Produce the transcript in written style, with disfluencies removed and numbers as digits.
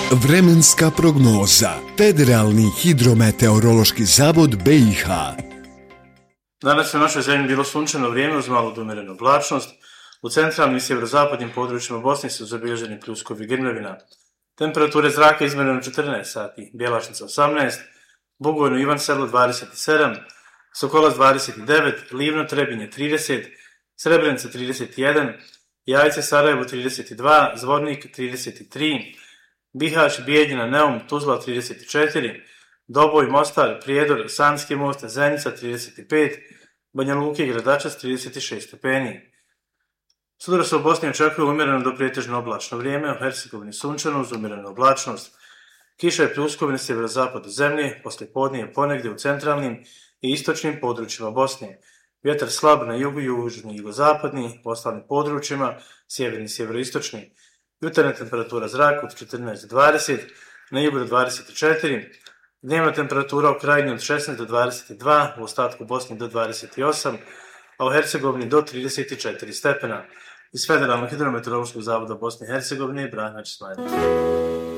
Vremenska prognoza. Federalni hidrometeorološki zavod BiH. Danas je u našoj zemlji bilo sunčano vrijeme uz malo umerenu oblačnost. U centralnim i sjeverozapadnim područjima Bosne su zabilježeni pljuskovi grmljavina. Temperature zraka izmjerene 14 sati, Bjelašnica 18, Bugojno Ivan Sedlo 27, Sokolac 29, Livno Trebinje 30, Srebrenica 31, Jajce Sarajevo 32, Zvornik 33, Bihać, Bijeljina, Neum, Tuzla 34, Doboj, Mostar, Prijedor, Sanski most, Zenica 35, Banja Luka i Gradačac 36 stepeni. Sutra se u Bosni očekuje umjereno do prijetežno oblačno vrijeme, u Hercegovini sunčano uz umjerenu oblačnost. Kiša i pljuskovi na sjeverozapadu zemlje, poslije podnije ponegdje u centralnim i istočnim područjima Bosne. Vjetar slab na jugu, južni i jugozapadni, u ostalim područjima, sjeverni i sjeveroistočni. Jutarnja temperatura zraka od 14 do 20, na jugu do 24, dnevna temperatura u krajini od 16 do 22, u ostatku Bosne do 28, a u Hercegovini do 34 stepena. Iz Federalnog hidrometeorološkog zavoda Bosne i Hercegovine, Branać Smajljić.